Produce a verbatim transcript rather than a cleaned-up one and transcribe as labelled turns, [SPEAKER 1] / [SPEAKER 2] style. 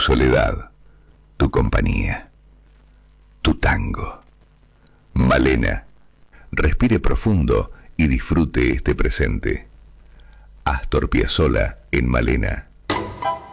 [SPEAKER 1] soledad, tu compañía, tu tango. Malena, respire profundo y disfrute este presente. Astor Piazzolla en Malena.